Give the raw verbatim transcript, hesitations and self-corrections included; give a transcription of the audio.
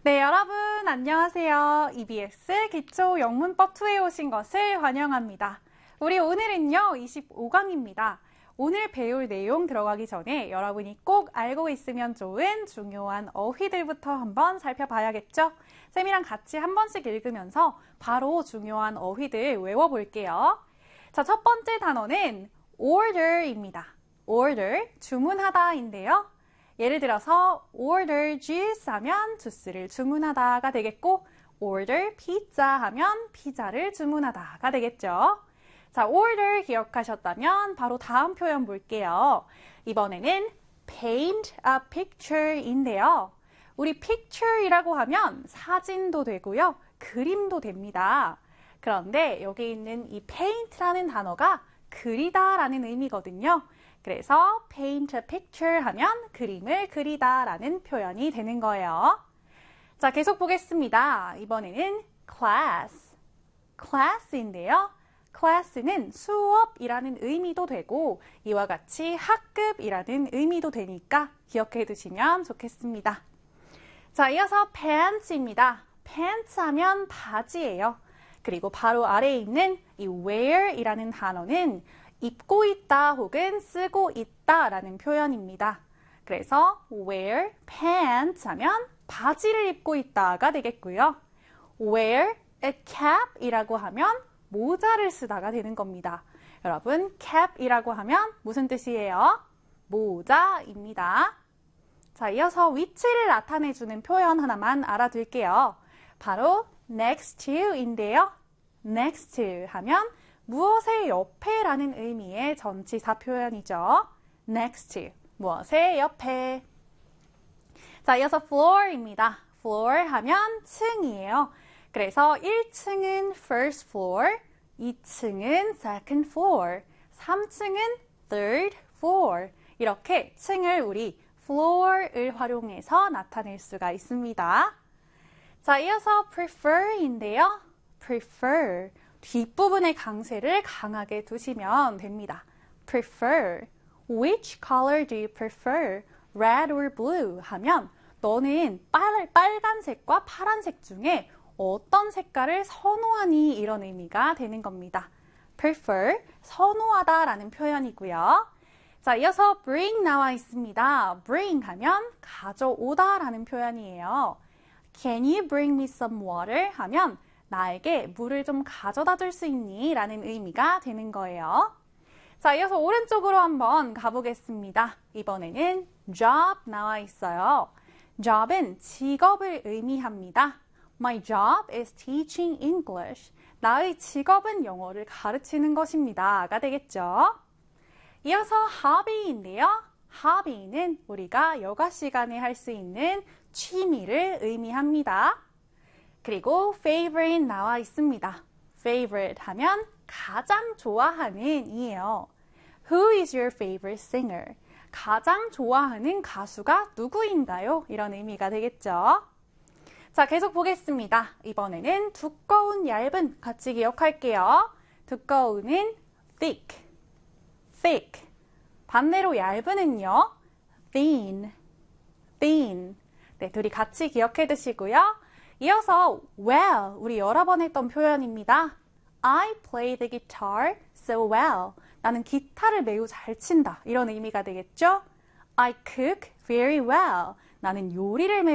네, 여러분 안녕하세요. 이비에스 기초 영문법 이에 오신 것을 환영합니다. 우리 오늘은요, 이십오 강입니다. 오늘 배울 내용 들어가기 전에 여러분이 꼭 알고 있으면 좋은 중요한 어휘들부터 한번 살펴봐야겠죠? 쌤이랑 같이 한 번씩 읽으면서 바로 중요한 어휘들 외워볼게요. 자, 첫 번째 단어는 order입니다. order, 주문하다인데요. 예를 들어서 order juice 하면 주스를 주문하다가 되겠고 order pizza 하면 피자를 주문하다가 되겠죠. 자, order 기억하셨다면 바로 다음 표현 볼게요. 이번에는 paint a picture인데요. 우리 picture이라고 하면 사진도 되고요. 그림도 됩니다. 그런데 여기 있는 이 paint라는 단어가 그리다라는 의미거든요. 그래서 paint a picture 하면 그림을 그리다 라는 표현이 되는 거예요. 자, 계속 보겠습니다. 이번에는 class. class인데요. class는 수업이라는 의미도 되고 이와 같이 학급이라는 의미도 되니까 기억해 두시면 좋겠습니다. 자, 이어서 pants입니다. pants 하면 바지예요. 그리고 바로 아래에 있는 이 wear이라는 단어는 입고 있다 혹은 쓰고 있다 라는 표현입니다. 그래서 wear pants 하면 바지를 입고 있다가 되겠고요. wear a cap 이라고 하면 모자를 쓰다가 되는 겁니다. 여러분, cap이라고 하면 무슨 뜻이에요? 모자입니다. 자, 이어서 위치를 나타내주는 표현 하나만 알아둘게요. 바로 next to인데요. next to 하면 무엇의 옆에 라는 의미의 전치사 표현이죠. next to, 무엇의 옆에. 자, 이어서 floor입니다. floor 하면 층이에요. 그래서 일 층은 first floor, 이 층은 second floor, 삼 층은 third floor. 이렇게 층을 우리 floor을 활용해서 나타낼 수가 있습니다. 자, 이어서 prefer인데요. prefer. 뒷부분의 강세를 강하게 두시면 됩니다. prefer. Which color do you prefer? Red or blue? 하면 너는 빨, 빨간색과 파란색 중에 어떤 색깔을 선호하니? 이런 의미가 되는 겁니다. prefer, 선호하다 라는 표현이고요. 자, 이어서 bring 나와 있습니다. bring 하면 가져오다 라는 표현이에요. Can you bring me some water? 하면 나에게 물을 좀 가져다 줄 수 있니? 라는 의미가 되는 거예요. 자, 이어서 오른쪽으로 한번 가보겠습니다. 이번에는 job 나와 있어요. job은 직업을 의미합니다. My job is teaching English. 나의 직업은 영어를 가르치는 것입니다. 가 되겠죠. 이어서 hobby인데요. hobby는 우리가 여가 시간에 할 수 있는 취미를 의미합니다. 그리고 favorite 나와 있습니다. favorite 하면 가장 좋아하는 이에요. Who is your favorite singer? 가장 좋아하는 가수가 누구인가요? 이런 의미가 되겠죠. 자, 계속 보겠습니다. 이번에는 두꺼운, 얇은 같이 기억할게요. 두꺼운은 thick, thick. 반대로 얇은은요, thin, thin. 네, 둘이 같이 기억해 두시고요. 이어서 well, 우리 여러 번 했던 표현입니다. I play the guitar so well. 나는 기타를 매우 잘 친다. 이런 의미가 되겠죠? I cook very well. 나는 요리를 매우